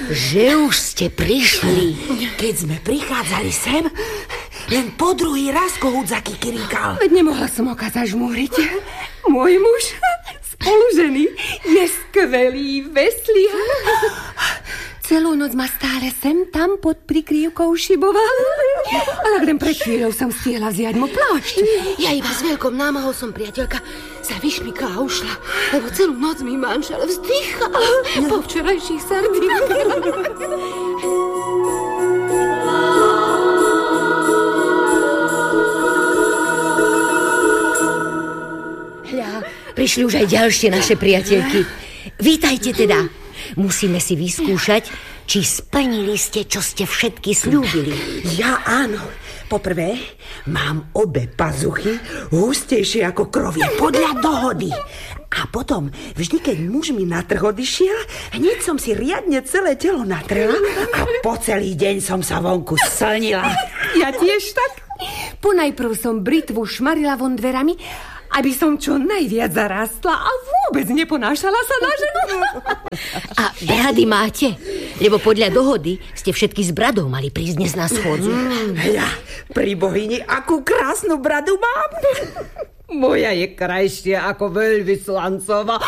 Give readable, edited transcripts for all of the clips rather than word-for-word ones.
že už ste prišli. Keď sme prichádzali sem, len po druhý raz kohút zakikiríkal. Veď nemohla som oka zažmúriť. Môj muž, spolužený, je skvelý, veslý. Celú noc ma stále sem tam pod prikrývkou šiboval. Ale len pred chvíľou som stihla vziať mu plášť. Ja iba s veľkou námahou som, priateľka, sa vyšmykla a ušla, lebo celú noc mi manžel vzdychal po včerajších sardínkach. Hľa, prišli už aj ďalšie naše priateľky. Vítajte teda. Musíme si vyskúšať, či splnili ste, čo ste všetky sľúbili. Ja áno. Poprvé, mám obe pazuchy hustejšie ako krovie, podľa dohody. A potom, vždy, keď muž mi na trh odišiel, hneď som si riadne celé telo natrela a po celý deň som sa vonku slnila. Ja tiež tak. Ponajprv som britvu šmarila von dverami, aby som čo najviac zarastla a vôbec neponášala sa na ženu. A brady máte? Lebo podľa dohody ste všetky s bradou mali prísť dnes na schôdzu. Hľa, pri bohyni, akú krásnu bradu mám. Moja je krajšia ako veľvyslancova.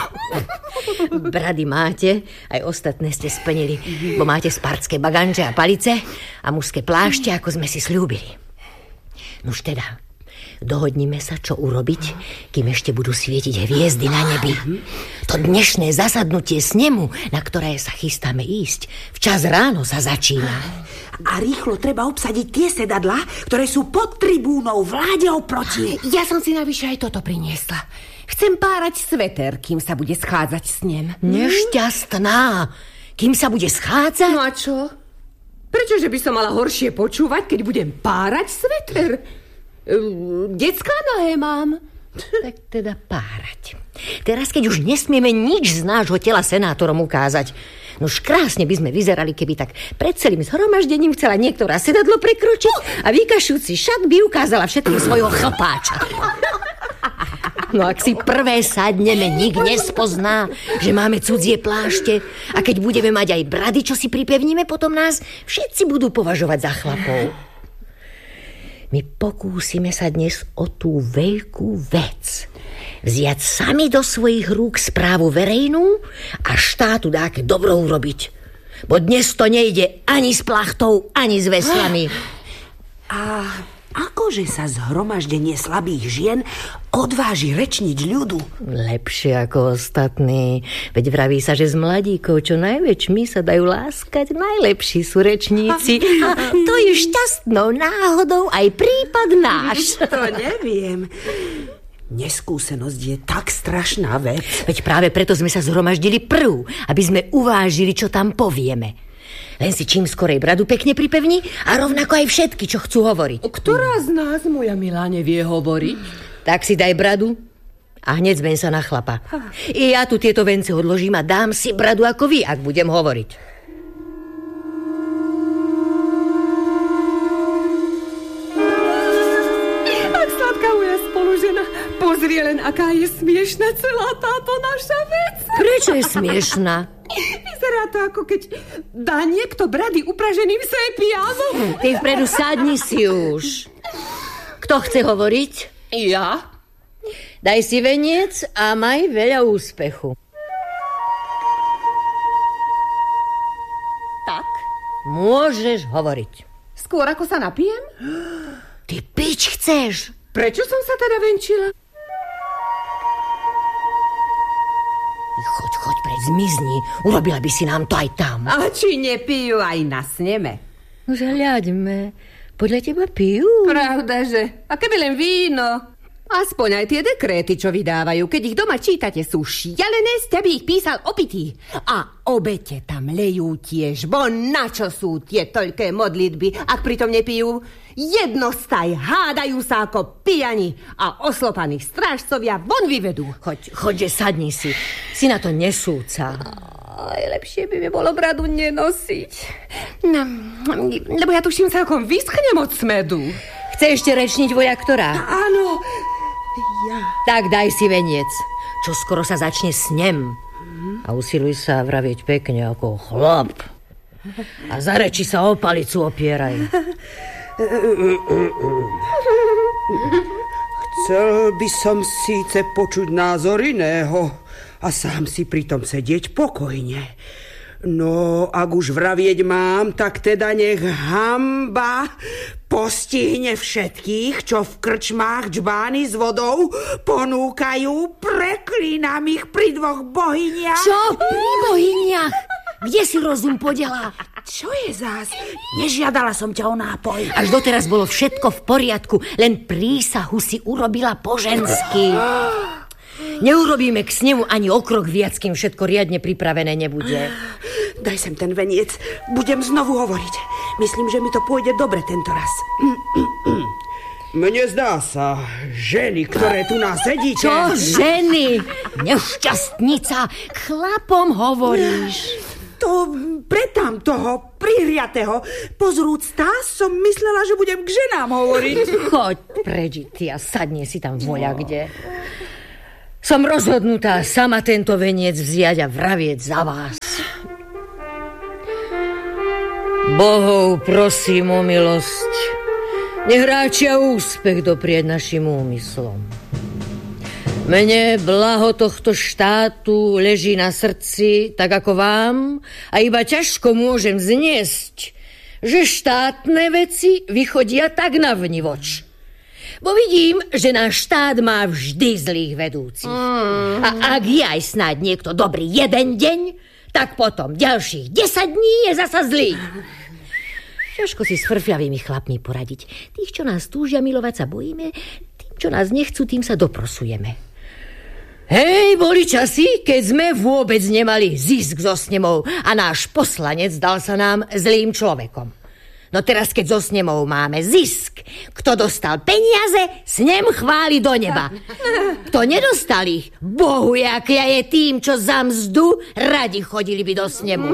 Brady máte, aj ostatné ste splnili, bo máte spartské baganže a palice a mužské plášte, ako sme si sľúbili. Nuž teda, dohodnime sa, čo urobiť, kým ešte budú svietiť hviezdy na nebi. To dnešné zasadnutie snemu, na ktoré sa chystáme ísť, včas ráno sa začína. A rýchlo treba obsadiť tie sedadlá, ktoré sú pod tribúnou vláde oproti. Ja som si navyše aj toto priniesla. Chcem párať sveter, kým sa bude schádzať snem. Nešťastná, kým sa bude schádzať? No a čo? Prečože by som mala horšie počúvať, keď budem párať sveter? Decká nohé mám. Tak teda párať. Teraz, keď už nesmieme nič z nášho tela senátorom ukázať, nož krásne by sme vyzerali, keby tak pred celým zhromaždením chcela niektorá sedadlo prekročiť a vykašujúci šat by ukázala všetkým svojho chlpáča. No ak si prvé sadneme, nik nespozná, že máme cudzie plášte, a keď budeme mať aj brady, čo si pripevníme, potom nás všetci budú považovať za chlapov. My pokúsime sa dnes o tú veľkú vec. Vziať sami do svojich rúk správu verejnú a štátu dáke dobro urobiť. Bo dnes to nejde ani s plachtou, ani s veslami. A akože sa zhromaždenie slabých žien odváži rečniť ľudu? Lepšie ako ostatní. Veď vraví sa, že z mladíkov čo najväčšmi sa dajú láskať najlepší sú rečníci. A to je šťastnou náhodou aj prípad náš. To neviem. Neskúsenosť je tak strašná vec. Veď práve preto sme sa zhromaždili prv, aby sme uvážili, čo tam povieme. Len si čím skorej bradu pekne pripevni a rovnako aj všetky, čo chcú hovoriť. Ktorá z nás, moja milá, nevie hovoriť? Tak si daj bradu a hneď zmeň sa na chlapa. I ja tu tieto vence odložím a dám si bradu ako vy, ak budem hovoriť. Spolužena, pozri len, aká je smiešná celá táto naša vec. Prečo je smiešná? Vyzerá to, ako keď dá niekto brady upraženým sépiam. Ty vpredu sadni si už. Kto chce hovoriť? Ja? Daj si veniec a maj veľa úspechu. Tak? Môžeš hovoriť. Skôr ako sa napijem? Ty piť chceš? Prečo som sa teda venčila? Choď, zmizni. Urobila by si nám to aj tam. A či nepijú aj na sneme? Už hľaďme. Podľa teba pijú? Pravdaže. A keby len víno. Aspoň aj tie dekréty, čo vydávajú, keď ich doma čítate, sú šialené, ste by ich písal opitý. A obete tam lejú tiež, bo na čo sú tie toľké modlitby, ak pritom nepijú? Jednostaj, hádajú sa ako pijani a oslopaných strážcovia von vyvedú. Choďže, sadni si. Si na to nesúca. Aj lepšie by mi bolo bradu nenosiť. No, lebo ja tuším celkom vyschnem od smedu. Chce ešte rečniť vojak, ktorá? Áno, ja. Tak daj si veniec, čo skoro sa začne snem. A usiluj sa vravieť pekne ako chlap. A za reči sa o palicu opieraj. Chcel by som síce počuť názor iného a sám si pritom sedieť pokojne. No, ak už vravieť mám, tak teda nech hanba postihne všetkých, čo v krčmách džbány s vodou ponúkajú. Preklínam ich pri dvoch bohyniach. Čo? Pri bohyniach? Kde si rozum podelá? Čo je zás? Nežiadala som ťa o nápoj. Až doteraz bolo všetko v poriadku, len prísahu si urobila po žensky. Neurobíme k snemu ani o krok viac, kým všetko riadne pripravené nebude. Daj sem ten veniec, budem znovu hovoriť. Myslím, že mi to pôjde dobre tento raz. Mne zdá sa, ženy, ktoré tu nás sedíte... Čo ženy? Nešťastnica, k chlapom hovoríš. To pretám toho prihriatého. Pozrúc tá, som myslela, že budem k ženám hovoriť. Choď preč, ty a sadne si tam voľa kde. Som rozhodnutá sama tento veniec vziať a vravieť za vás. Bohov prosím o milosť. Nech ráčia úspech doprieť našim úmyslom. Mne blaho tohto štátu leží na srdci, tak ako vám, a iba ťažko môžem zniesť, že štátne veci vychodia tak navnivoč. Bo vidím, že náš štát má vždy zlých vedúcich. A ak je aj snáď niekto dobrý jeden deň, tak potom ďalších 10 dní je zasa zlý. Ťažko si s frfľavými chlapmi poradiť. Tých, čo nás túžia milovať, sa bojíme, tým, čo nás nechcú, tým sa doprosujeme. Hej, boli časy, keď sme vôbec nemali zisk zo snemov a náš poslanec dal sa nám zlým človekom. No teraz, keď zo snemov máme zisk, kto dostal peniaze, snem chváli do neba. Kto nedostal ich, Bohu jakia je tým, čo za mzdu radi chodili by do snemu.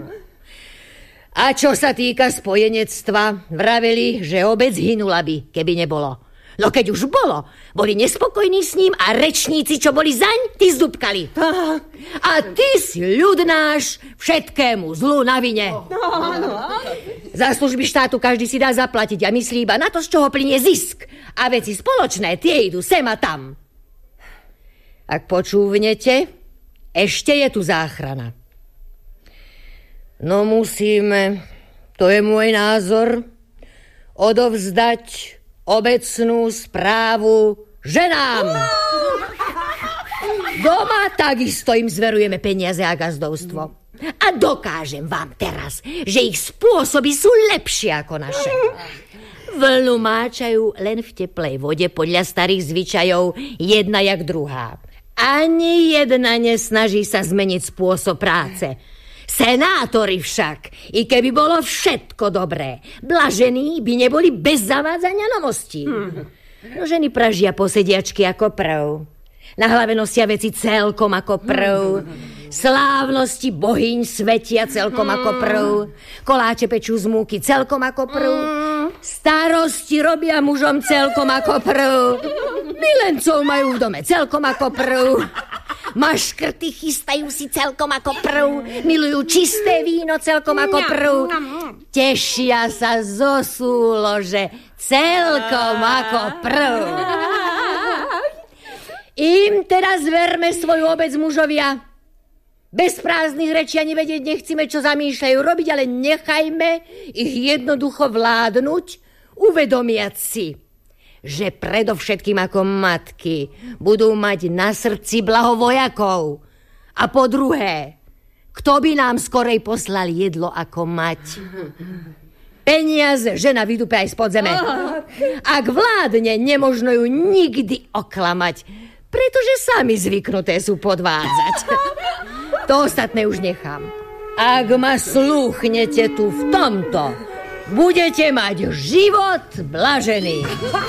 A čo sa týka spojenectva, vraveli, že obec hynula by, keby nebolo. No keď už bolo, boli nespokojní s ním a rečníci, čo boli zaň, tí zdúbkali. A ty si ľud náš všetkému zlu na vine. Za služby štátu každý si dá zaplatiť a myslí iba na to, z čoho plynie zisk. A veci spoločné, tie idú sem a tam. Ak počúvnete, ešte je tu záchrana. No musíme, to je môj názor, odovzdať obecnú správu ženám. Doma takisto im zverujeme peniaze a gazdovstvo. A dokážem vám teraz, že ich spôsoby sú lepšie ako naše. Vlnu máčajú len v teplej vode podľa starých zvyčajov, jedna jak druhá. Ani jedna nesnaží sa zmeniť spôsob práce. Senátori však, i keby bolo všetko dobré, blažení by neboli bez zavádzania novostí. No ženy pražia posediačky ako prv. Na hlave nosia veci celkom ako prv. Slávnosti bohyň svetia celkom ako prv. Koláče pečú z múky celkom ako prv. Starosti robia mužom celkom ako prv. Milencov majú v dome celkom ako prv. Maškrty chystajú si celkom ako prv. Milujú čisté víno celkom ako prv. Tešia sa zo súlože celkom ako prv. Im teraz verme svoju obec mužovia. Bez prázdnych rečí ani vedieť nechceme, čo zamýšľajú robiť, ale nechajme ich jednoducho vládnuť, uvedomiať si, že predovšetkým ako matky budú mať na srdci blaho vojakov. A po druhé, kto by nám skorej poslal jedlo ako mať? Peniaze žena vydupe aj spod zeme. Ak vládne, nemožno ju nikdy oklamať, pretože sami zvyknuté sú podvádzať. To ostatné už nechám. Ak ma slúchnete tu v tomto, budete mať život blažený.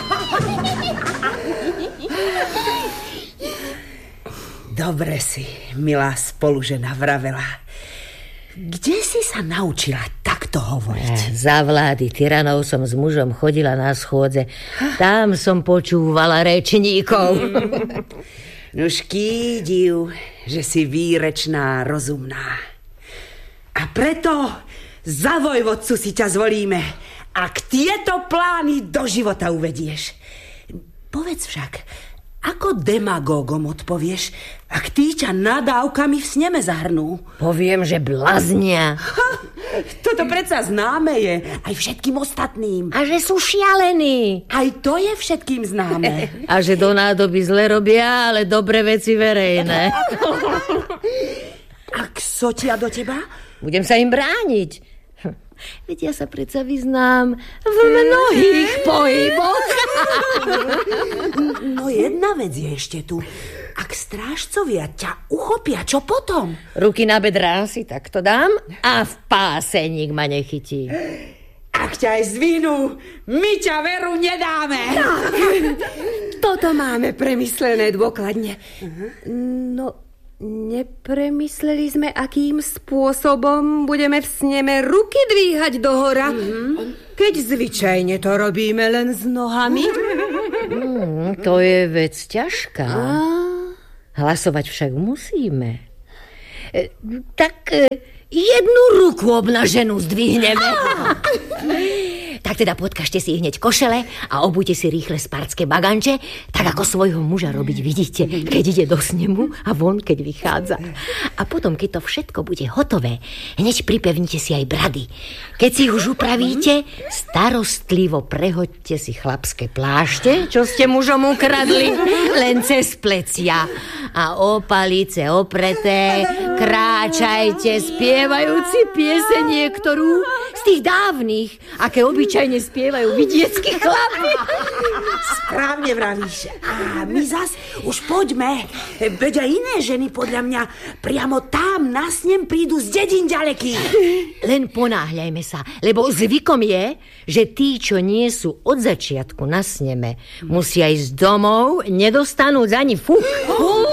Dobre si, milá spolužena, vravela. Kde si sa naučila takto hovoriť? Za vlády tyranov som s mužom chodila na schôdze. Tam som počúvala rečníkov. Nuž kýdiv, že si výrečná, rozumná. A preto za vojvodcu si ťa zvolíme, ak tieto plány do života uvedieš. Povedz však, ako demagógom odpovieš, ak tí ťa nadávkami v sneme zahrnú? Poviem, že blaznia. Toto predsa známe je aj všetkým ostatným. A že sú šialení. Aj to je všetkým známe. A že do nádoby zle robia, ale dobre veci verejné. Ak sotia do teba? Budem sa im brániť. Veď ja sa predsa vyznám v mnohých pohyboch. No jedna vec je ešte tu. Ak strážcovia ťa uchopia, čo potom? Ruky na bedrá si takto dám a v páse nik ma nechytí. Ak ťa aj zvinú, my ťa veru nedáme. Toto máme premyslené dôkladne. No, nepremysleli sme, akým spôsobom budeme v sneme ruky dvíhať dohora, keď zvyčajne to robíme len s nohami. To je vec ťažká. Hlasovať však musíme. Tak jednu ruku obnaženú zdvihneme. Tak teda podkažte si hneď košele a obujte si rýchle spartské baganče, tak ako svojho muža robiť vidíte, keď ide do snemu a von, keď vychádza. A potom, keď to všetko bude hotové, hneď pripevnite si aj brady. Keď si už upravíte, starostlivo prehoďte si chlapské plášte, čo ste mužom ukradli, len cez plecia. A o palice opreté kráčajte, spievajúci piesenie, ktorú z tých dávnych, aké obyčajne spievajú vidieckí chlapi. Správne vravíš. A my zas už poďme. Veď aj iné ženy podľa mňa priamo tam na snem prídu z dedín ďalekých. Len ponáhľajme sa, lebo zvykom je, že tí, čo nie sú od začiatku na sneme, musia ísť domov, nedostanú ani fuk.